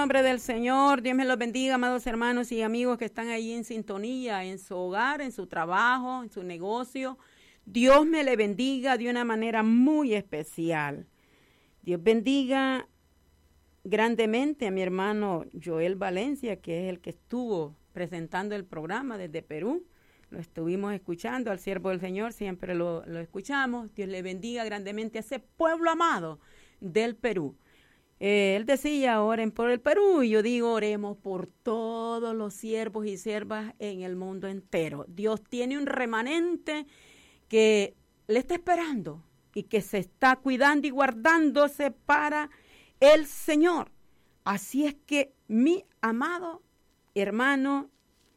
nombre del Señor. Dios me los bendiga, amados hermanos y amigos que están ahí en sintonía, en su hogar, en su trabajo, en su negocio. Dios me le bendiga de una manera muy especial. Dios bendiga grandemente a mi hermano Joel Valencia, que es el que estuvo presentando el programa desde Perú. Lo estuvimos escuchando, al siervo del Señor, siempre lo escuchamos. Dios le bendiga grandemente a ese pueblo amado del Perú. Él decía, oren por el Perú, y yo digo, oremos por todos los siervos y siervas en el mundo entero. Dios tiene un remanente que le está esperando y que se está cuidando y guardándose para el Señor. Así es que, mi amado hermano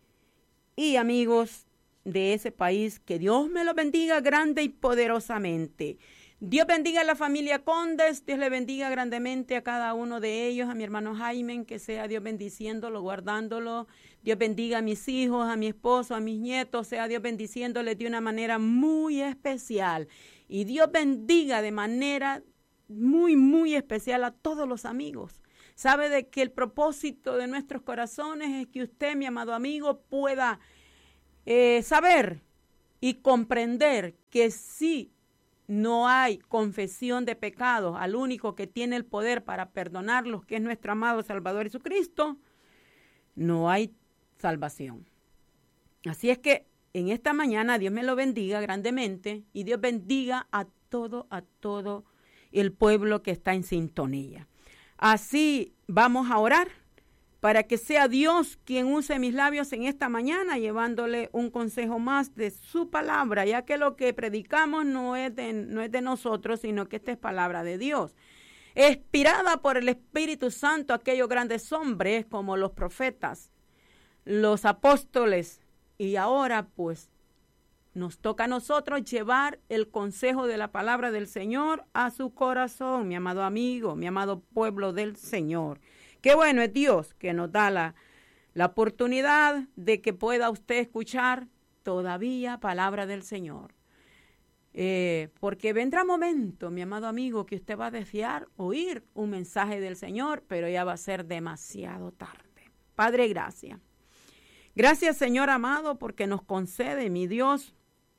y amigos de ese país, que Dios me lo bendiga grande y poderosamente. Dios bendiga a la familia Condes, Dios le bendiga grandemente a cada uno de ellos, a mi hermano Jaime, que sea Dios bendiciéndolo, guardándolo. Dios bendiga a mis hijos, a mi esposo, a mis nietos, sea Dios bendiciéndoles de una manera muy especial. Y Dios bendiga de manera muy, muy especial a todos los amigos. Sabe de que el propósito de nuestros corazones es que usted, mi amado amigo, pueda saber y comprender que sí, no hay confesión de pecados al único que tiene el poder para perdonarlos, que es nuestro amado Salvador Jesucristo, no hay salvación. Así es que en esta mañana Dios me lo bendiga grandemente y Dios bendiga a todo el pueblo que está en sintonía. Así vamos a orar para que sea Dios quien use mis labios en esta mañana, llevándole un consejo más de su palabra, ya que lo que predicamos no es de nosotros, sino que esta es palabra de Dios. Inspirada por el Espíritu Santo, aquellos grandes hombres como los profetas, los apóstoles, y ahora pues nos toca a nosotros llevar el consejo de la palabra del Señor a su corazón, mi amado amigo, mi amado pueblo del Señor. Qué bueno es Dios que nos da la oportunidad de que pueda usted escuchar todavía palabra del Señor. Porque vendrá momento, mi amado amigo, que usted va a desear oír un mensaje del Señor, pero ya va a ser demasiado tarde. Padre, gracias. Gracias, Señor amado, porque nos concede, mi Dios,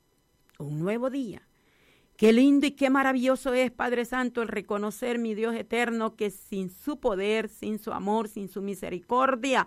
un nuevo día. Qué lindo y qué maravilloso es, Padre Santo, el reconocer, mi Dios eterno, que sin su poder, sin su amor, sin su misericordia,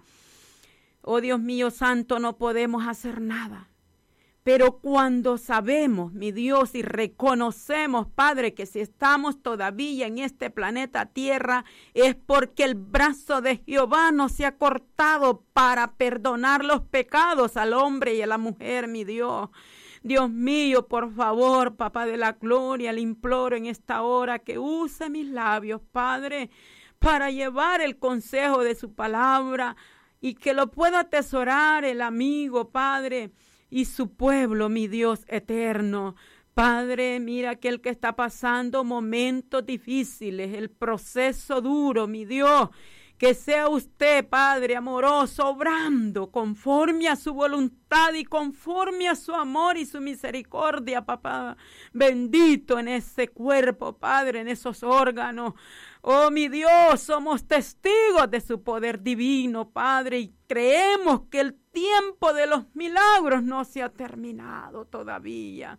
oh Dios mío santo, no podemos hacer nada. Pero cuando sabemos, mi Dios, y reconocemos, Padre, que si estamos todavía en este planeta Tierra, es porque el brazo de Jehová no se ha cortado para perdonar los pecados al hombre y a la mujer, mi Dios. Dios mío, por favor, Papá de la gloria, le imploro en esta hora que use mis labios, Padre, para llevar el consejo de su palabra y que lo pueda atesorar el amigo, Padre, y su pueblo, mi Dios eterno. Padre, mira aquel que está pasando momentos difíciles, el proceso duro, mi Dios. Que sea usted, Padre amoroso, obrando conforme a su voluntad y conforme a su amor y su misericordia, papá. Bendito en ese cuerpo, Padre, en esos órganos. Oh, mi Dios, somos testigos de su poder divino, Padre, y creemos que el tiempo de los milagros no se ha terminado todavía.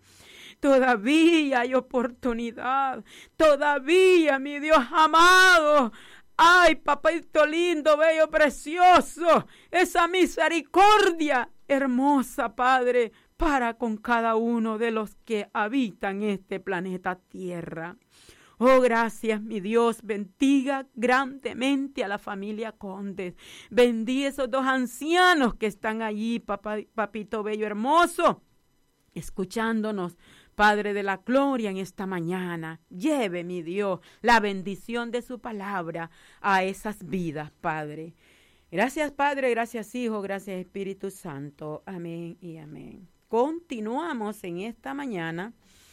Todavía hay oportunidad. Todavía, mi Dios amado. Ay, papito lindo, bello, precioso, esa misericordia hermosa, Padre, para con cada uno de los que habitan este planeta Tierra. Oh, gracias, mi Dios, bendiga grandemente a la familia Condes. Bendiga a esos dos ancianos que están allí, papito bello, hermoso, escuchándonos. Padre de la gloria, en esta mañana, lleve, mi Dios, la bendición de su palabra a esas vidas, Padre. Gracias, Padre, gracias, Hijo, gracias, Espíritu Santo. Amén y amén. Continuamos en esta mañana.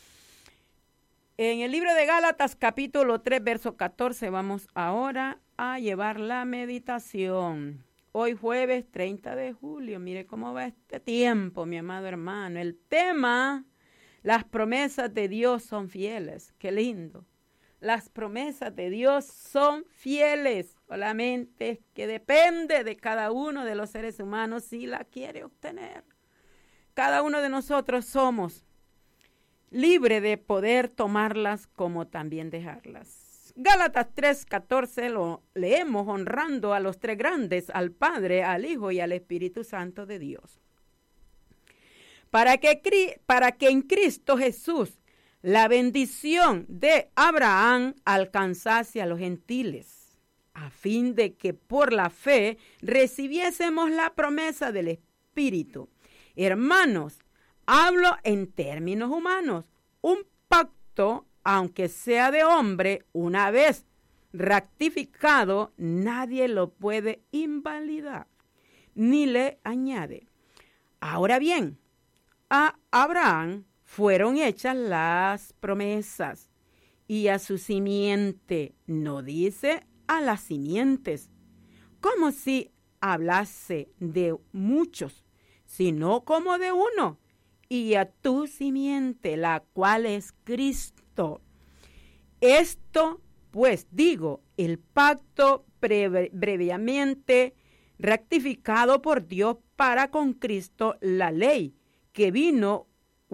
En el libro de Gálatas, capítulo 3, verso 14, vamos ahora a llevar la meditación. Hoy jueves 30 de julio, mire cómo va este tiempo, mi amado hermano. El tema: las promesas de Dios son fieles. Qué lindo. Las promesas de Dios son fieles, solamente que depende de cada uno de los seres humanos si la quiere obtener. Cada uno de nosotros somos libres de poder tomarlas como también dejarlas. Gálatas 3:14 lo leemos honrando a los tres grandes, al Padre, al Hijo y al Espíritu Santo de Dios. Para que en Cristo Jesús la bendición de Abraham alcanzase a los gentiles, a fin de que por la fe recibiésemos la promesa del Espíritu. Hermanos, hablo en términos humanos. Un pacto, aunque sea de hombre, una vez ratificado, nadie lo puede invalidar, ni le añade. Ahora bien, a Abraham fueron hechas las promesas y a su simiente, no dice a las simientes, como si hablase de muchos, sino como de uno, y a tu simiente, la cual es Cristo. Esto, pues digo, el pacto previamente rectificado por Dios para con Cristo, la ley, que vino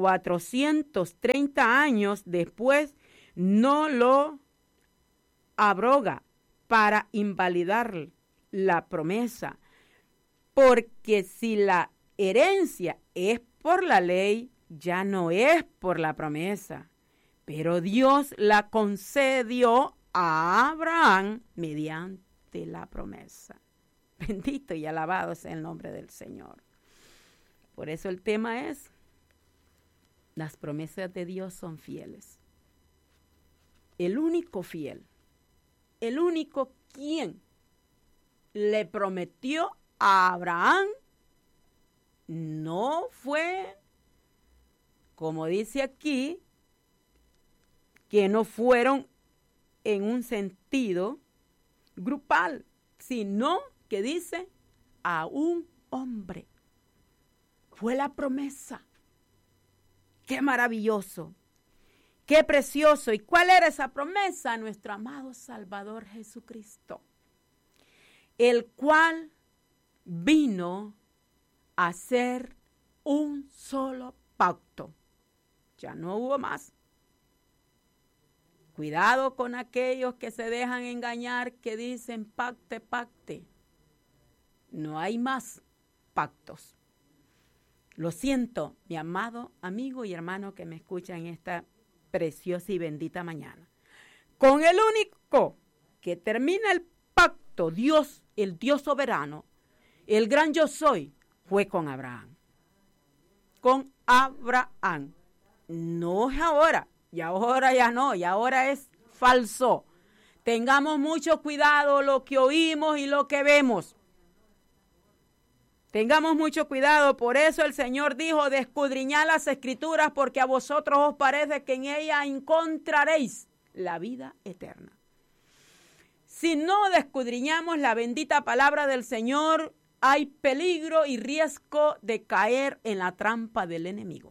430 años después, no lo abroga para invalidar la promesa. Porque si la herencia es por la ley, ya no es por la promesa. Pero Dios la concedió a Abraham mediante la promesa. Bendito y alabado sea el nombre del Señor. Por eso el tema es: las promesas de Dios son fieles. El único fiel, el único quien le prometió a Abraham, no fue, como dice aquí, que no fueron en un sentido grupal, sino que dice a un hombre. Fue la promesa. ¡Qué maravilloso! ¡Qué precioso! ¿Y cuál era esa promesa? Nuestro amado Salvador Jesucristo, el cual vino a hacer un solo pacto. Ya no hubo más. Cuidado con aquellos que se dejan engañar, que dicen pacte, pacte. No hay más pactos. Lo siento, mi amado amigo y hermano que me escucha en esta preciosa y bendita mañana. Con el único que termina el pacto, Dios, el Dios soberano, el gran yo soy, fue con Abraham. Con Abraham. No es ahora, y ahora ya no, y ahora es falso. Tengamos mucho cuidado lo que oímos y lo que vemos. Tengamos mucho cuidado, por eso el Señor dijo de escudriñar las Escrituras, porque a vosotros os parece que en ellas encontraréis la vida eterna. Si no escudriñamos la bendita palabra del Señor, hay peligro y riesgo de caer en la trampa del enemigo.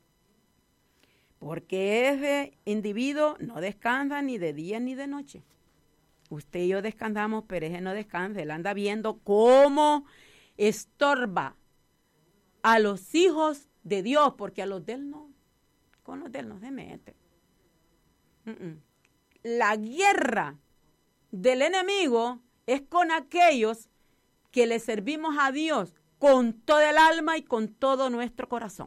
Porque ese individuo no descansa ni de día ni de noche. Usted y yo descansamos, pero ese no descansa. Él anda viendo cómo estorba a los hijos de Dios, porque a los de él no, con los de él no se mete. La guerra del enemigo es con aquellos que le servimos a Dios con todo el alma y con todo nuestro corazón.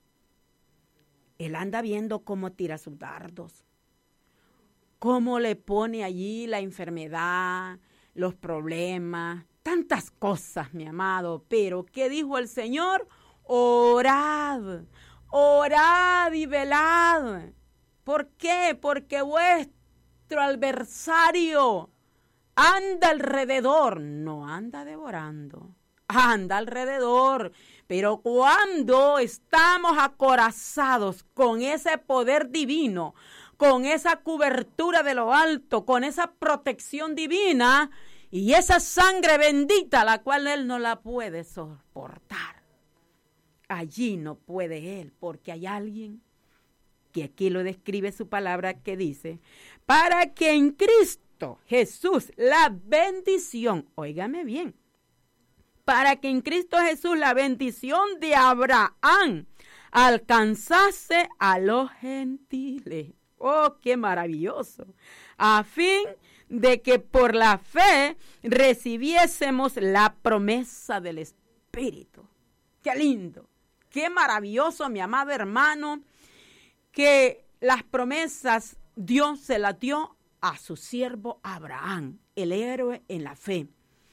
Él anda viendo cómo tira sus dardos, cómo le pone allí la enfermedad, los problemas, tantas cosas, mi amado. Pero ¿qué dijo el Señor? Orad, orad y velad. ¿Por qué? Porque vuestro adversario anda alrededor, no anda devorando, anda alrededor. Pero cuando estamos acorazados con ese poder divino, con esa cobertura de lo alto, con esa protección divina y esa sangre bendita, la cual él no la puede soportar, allí no puede él, porque hay alguien que aquí lo describe su palabra que dice, para que en Cristo Jesús la bendición, óigame bien, para que en Cristo Jesús la bendición de Abraham alcanzase a los gentiles. ¡Oh, qué maravilloso! A fin de que por la fe recibiésemos la promesa del Espíritu. ¡Qué lindo! ¡Qué maravilloso, mi amado hermano! Que las promesas Dios se las dio a su siervo Abraham, el héroe en la fe.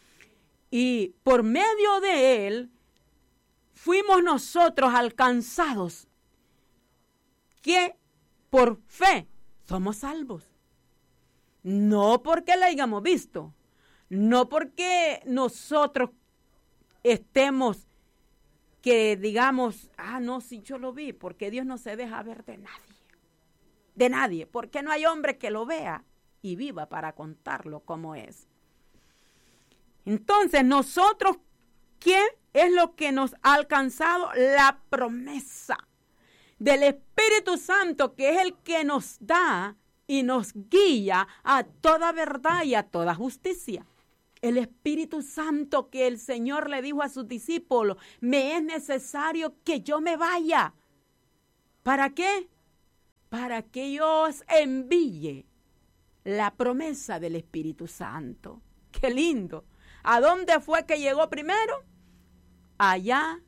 Y por medio de él fuimos nosotros alcanzados que por fe somos salvos. No porque la hayamos visto, no porque nosotros estemos que digamos, no, sí, yo lo vi, porque Dios no se deja ver de nadie, porque no hay hombre que lo vea y viva para contarlo como es. Entonces, nosotros, ¿qué es lo que nos ha alcanzado? La promesa del Espíritu Santo, que es el que nos da y nos guía a toda verdad y a toda justicia. El Espíritu Santo que el Señor le dijo a sus discípulos, me es necesario que yo me vaya. ¿Para qué? Para que yo os envíe la promesa del Espíritu Santo. ¡Qué lindo! ¿A dónde fue que llegó primero? Allá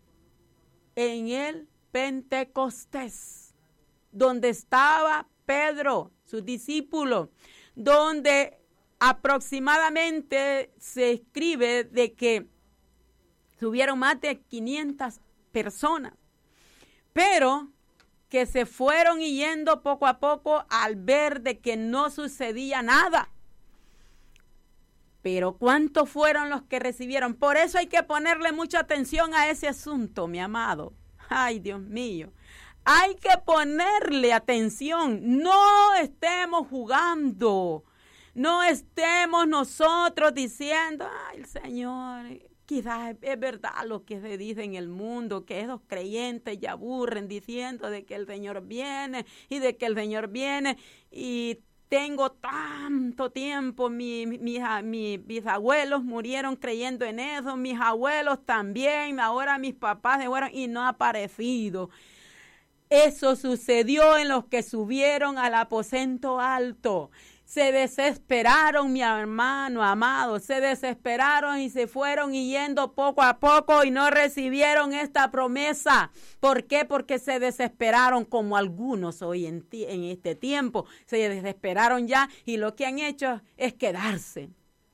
en el Pentecostés, donde estaba Pedro, su discípulo, donde aproximadamente se escribe de que subieron más de 500 personas, pero que se fueron yendo poco a poco al ver de que no sucedía nada. Pero ¿cuántos fueron los que recibieron? Por eso hay que ponerle mucha atención a ese asunto, mi amado. Ay, Dios mío. Hay que ponerle atención. No estemos jugando. No estemos nosotros diciendo, ay, el Señor, quizás es verdad lo que se dice en el mundo, que esos creyentes ya aburren diciendo de que el Señor viene y de que el Señor viene y tengo tanto tiempo, mis bisabuelos murieron creyendo en eso, mis abuelos también, ahora mis papás se fueron y no ha aparecido. Eso sucedió en los que subieron al aposento alto. Se desesperaron, mi hermano amado, se desesperaron y se fueron yendo poco a poco y no recibieron esta promesa. ¿Por qué? Porque se desesperaron como algunos hoy en este tiempo. Se desesperaron ya y lo que han hecho es quedarse.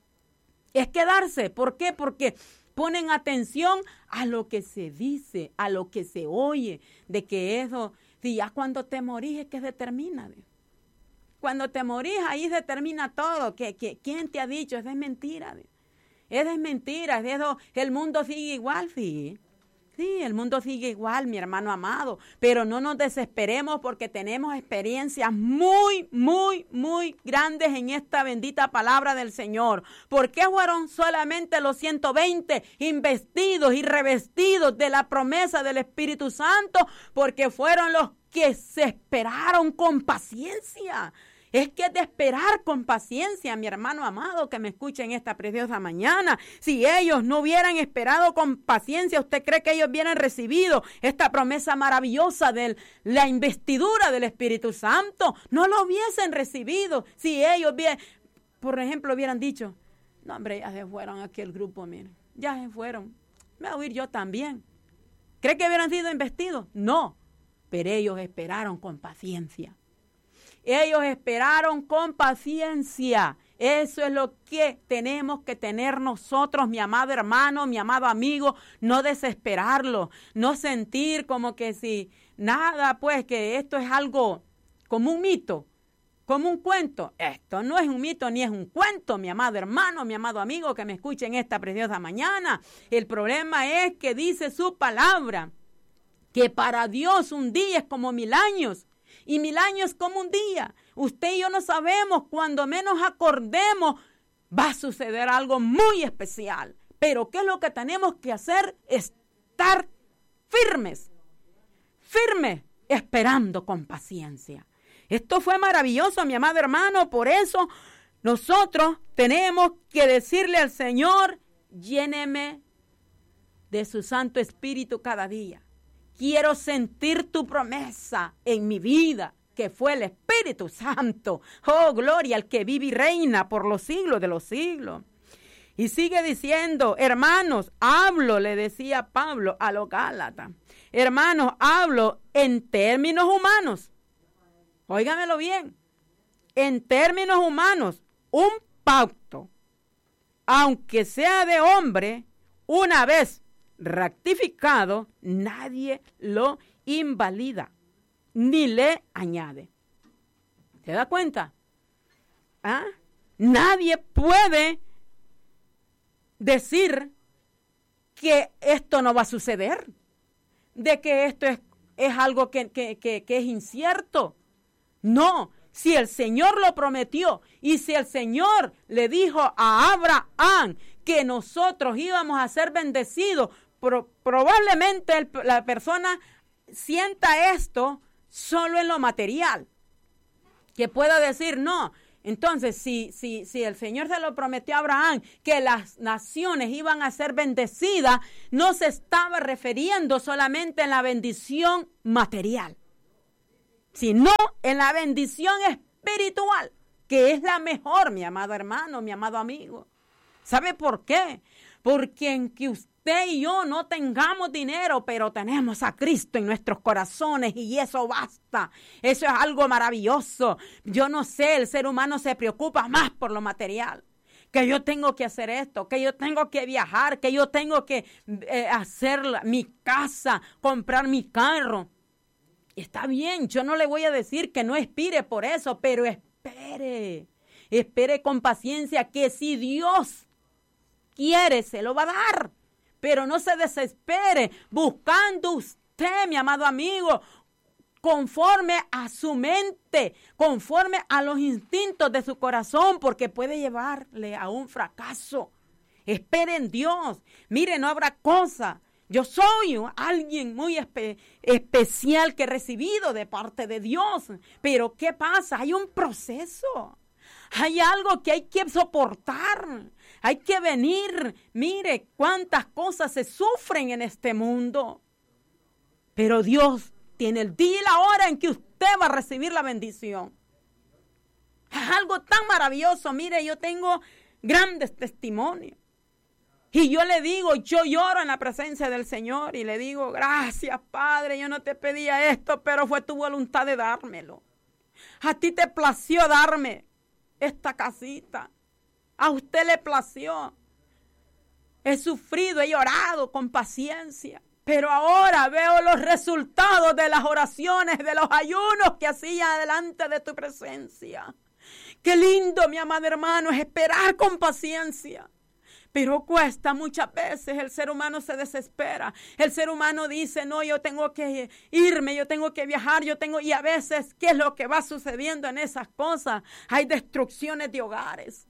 Es quedarse. ¿Por qué? Porque ponen atención a lo que se dice, a lo que se oye, de que eso, si ya cuando te morís es que se termina. Cuando te morís, ahí se termina todo. ¿Quién te ha dicho? Eso es mentira. Eso es mentira. Eso, el mundo sigue igual, sí. Sí, el mundo sigue igual, mi hermano amado. Pero no nos desesperemos porque tenemos experiencias muy, muy, muy grandes en esta bendita palabra del Señor. ¿Por qué fueron solamente los 120 investidos y revestidos de la promesa del Espíritu Santo? Porque fueron los que se esperaron con paciencia. Es que es de esperar con paciencia, mi hermano amado, que me escuche en esta preciosa mañana. Si ellos no hubieran esperado con paciencia, ¿usted cree que ellos hubieran recibido esta promesa maravillosa de la investidura del Espíritu Santo? No lo hubiesen recibido. Si ellos, por ejemplo, hubieran dicho, no, hombre, ya se fueron aquí el grupo, miren, ya se fueron. Me voy a ir yo también. ¿Cree que hubieran sido investidos? No, pero ellos esperaron con paciencia. Ellos esperaron con paciencia. Eso es lo que tenemos que tener nosotros, mi amado hermano, mi amado amigo. No desesperarlo, no sentir como que si nada, pues que esto es algo como un mito, como un cuento. Esto no es un mito ni es un cuento, mi amado hermano, mi amado amigo que me escuche en esta preciosa mañana. El problema es que dice su palabra, que para Dios un día es como 1000 años. Y 1000 años como un día. Usted y yo no sabemos, cuando menos acordemos, va a suceder algo muy especial. Pero ¿qué es lo que tenemos que hacer? Estar firmes. Firmes esperando con paciencia. Esto fue maravilloso, mi amado hermano. Por eso nosotros tenemos que decirle al Señor, lléneme de su Santo Espíritu cada día. Quiero sentir tu promesa en mi vida, que fue el Espíritu Santo. Oh, gloria al que vive y reina por los siglos de los siglos. Y sigue diciendo, hermanos, hablo, le decía Pablo a los Gálatas. Hermanos, hablo en términos humanos. Óigamelo bien. En términos humanos, un pacto, aunque sea de hombre, una vez rectificado, nadie lo invalida ni le añade. ¿Se da cuenta? ¿Ah? Nadie puede decir que esto no va a suceder, de que esto es algo que es incierto. No, si el Señor lo prometió y si el Señor le dijo a Abraham que nosotros íbamos a ser bendecidos, probablemente la persona sienta esto solo en lo material, que pueda decir no. Entonces, si el Señor se lo prometió a Abraham que las naciones iban a ser bendecidas, no se estaba refiriendo solamente en la bendición material, sino en la bendición espiritual, que es la mejor, mi amado hermano, mi amado amigo. ¿Sabe por qué? Porque en que usted y yo no tengamos dinero, pero tenemos a Cristo en nuestros corazones y eso basta. Eso es algo maravilloso. Yo no sé, el ser humano se preocupa más por lo material. Que yo tengo que hacer esto, que yo tengo que viajar, que yo tengo que hacer mi casa, comprar mi carro. Está bien, yo no le voy a decir que no expire por eso, pero espere con paciencia que si Dios quiere, se lo va a dar. Pero no se desespere buscando usted, mi amado amigo, conforme a su mente, conforme a los instintos de su corazón, porque puede llevarle a un fracaso. Espere en Dios. Mire, no habrá cosa. Yo soy alguien muy especial que he recibido de parte de Dios. Pero ¿qué pasa? Hay un proceso. Hay algo que hay que soportar. Hay que venir. Mire cuántas cosas se sufren en este mundo. Pero Dios tiene el día y la hora en que usted va a recibir la bendición. Es algo tan maravilloso. Mire, yo tengo grandes testimonios. Y yo le digo, yo lloro en la presencia del Señor y le digo, gracias, Padre, yo no te pedía esto, pero fue tu voluntad de dármelo. A ti te plació darme esta casita. A usted le plació. He sufrido, he llorado con paciencia. Pero ahora veo los resultados de las oraciones, de los ayunos que hacía delante de tu presencia. Qué lindo, mi amado hermano, es esperar con paciencia. Pero cuesta muchas veces, el ser humano se desespera. El ser humano dice, no, yo tengo que irme, yo tengo que viajar, y a veces, ¿qué es lo que va sucediendo en esas cosas? Hay destrucciones de hogares.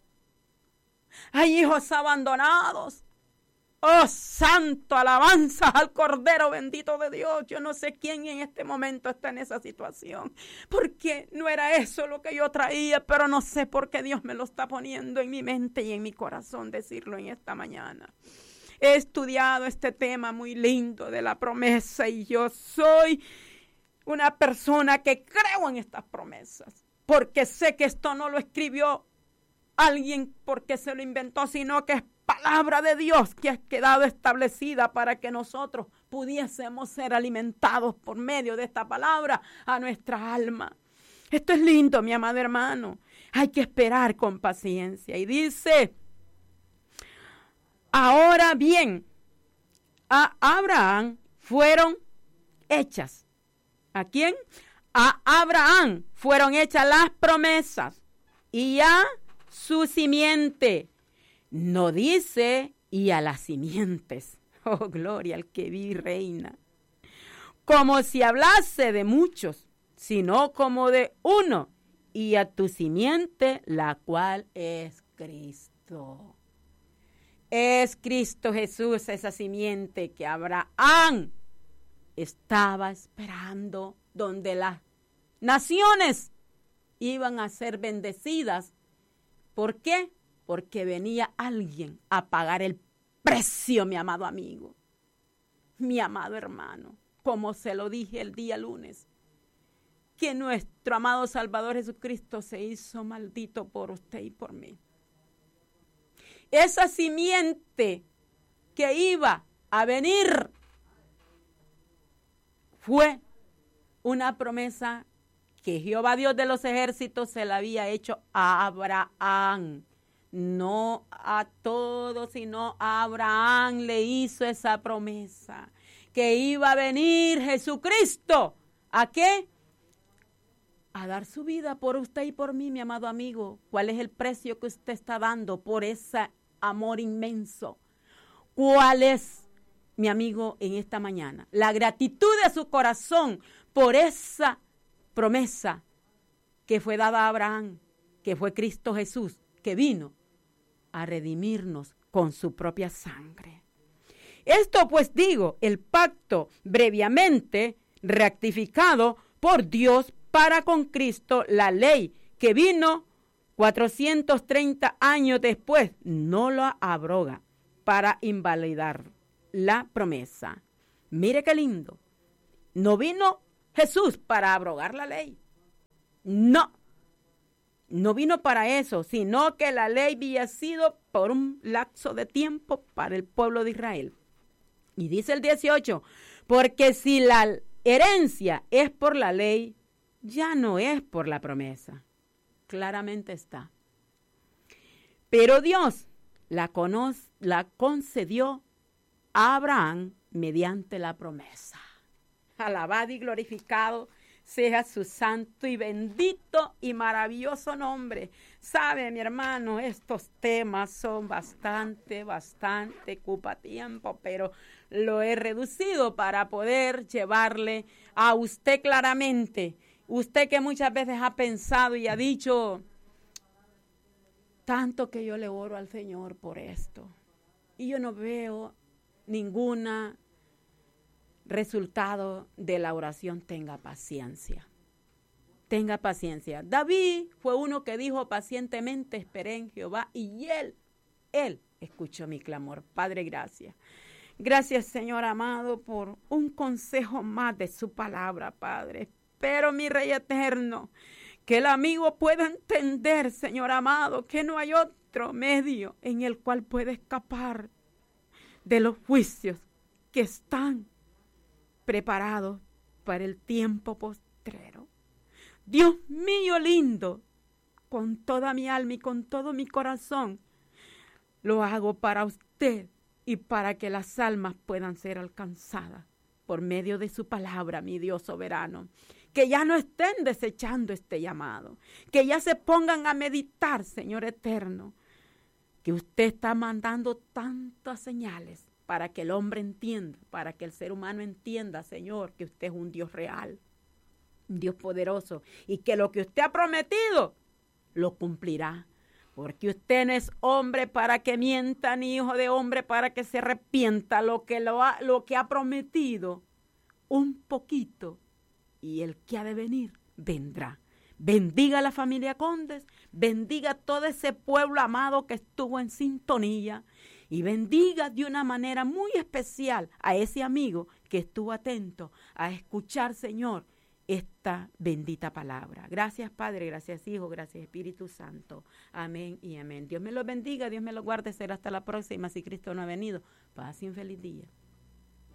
Hay hijos abandonados. Oh, santo, alabanza al Cordero bendito de Dios. Yo no sé quién en este momento está en esa situación, porque no era eso lo que yo traía, pero no sé por qué Dios me lo está poniendo en mi mente y en mi corazón decirlo en esta mañana. He estudiado este tema muy lindo de la promesa y yo soy una persona que creo en estas promesas, porque sé que esto no lo escribió alguien porque se lo inventó, sino que es palabra de Dios que ha quedado establecida para que nosotros pudiésemos ser alimentados por medio de esta palabra a nuestra alma. Esto es lindo, mi amado hermano. Hay que esperar con paciencia. Y dice, ahora bien, a Abraham fueron hechas. ¿A quién? A Abraham fueron hechas las promesas y a su simiente. No dice, y a las simientes. Oh, gloria al que vive y reina. Como si hablase de muchos, sino como de uno, y a tu simiente, la cual es Cristo. Es Cristo Jesús esa simiente que Abraham estaba esperando donde las naciones iban a ser bendecidas. ¿Por qué? Porque venía alguien a pagar el precio, mi amado amigo, mi amado hermano, como se lo dije el día lunes, que nuestro amado Salvador Jesucristo se hizo maldito por usted y por mí. Esa simiente que iba a venir fue una promesa que Jehová Dios de los ejércitos se la había hecho a Abraham. No a todos, sino a Abraham le hizo esa promesa, que iba a venir Jesucristo. ¿A qué? A dar su vida por usted y por mí, mi amado amigo. ¿Cuál es el precio que usted está dando por ese amor inmenso? ¿Cuál es, mi amigo, en esta mañana? La gratitud de su corazón por esa promesa que fue dada a Abraham, que fue Cristo Jesús, que vino a redimirnos con su propia sangre. Esto pues digo, el pacto previamente rectificado por Dios para con Cristo, la ley que vino 430 años después, no lo abroga para invalidar la promesa. Mire qué lindo. No vino Jesús para abrogar la ley. No vino para eso, sino que la ley había sido por un lapso de tiempo para el pueblo de Israel. Y dice el 18, porque si la herencia es por la ley, ya no es por la promesa. Claramente está. Pero Dios la concedió a Abraham mediante la promesa. Alabado y glorificado sea su santo y bendito y maravilloso nombre. Sabe, mi hermano, estos temas son bastante ocupa tiempo, pero lo he reducido para poder llevarle a usted claramente. Usted que muchas veces ha pensado y ha dicho, tanto que yo le oro al Señor por esto, y yo no veo ninguna resultado de la oración. Tenga paciencia. Tenga paciencia. David fue uno que dijo pacientemente, esperé en Jehová, y él escuchó mi clamor. Padre, gracias. Gracias, Señor amado, por un consejo más de su palabra, Padre. Pero mi Rey eterno, que el amigo pueda entender, Señor amado, que no hay otro medio en el cual puede escapar de los juicios que están preparados para el tiempo postrero. Dios mío lindo, con toda mi alma y con todo mi corazón, lo hago para usted y para que las almas puedan ser alcanzadas por medio de su palabra, mi Dios soberano. Que ya no estén desechando este llamado, que ya se pongan a meditar, Señor eterno, que usted está mandando tantas señales para que el hombre entienda, para que el ser humano entienda, Señor, que usted es un Dios real, un Dios poderoso, y que lo que usted ha prometido lo cumplirá. Porque usted no es hombre para que mienta, ni hijo de hombre para que se arrepienta. Lo que ha prometido, un poquito, y el que ha de venir, vendrá. Bendiga a la familia Condes, bendiga a todo ese pueblo amado que estuvo en sintonía, y bendiga de una manera muy especial a ese amigo que estuvo atento a escuchar, Señor, esta bendita palabra. Gracias, Padre, gracias, Hijo, gracias, Espíritu Santo. Amén y amén. Dios me los bendiga, Dios me los guarde. Será hasta la próxima, si Cristo no ha venido. Paz y un feliz día.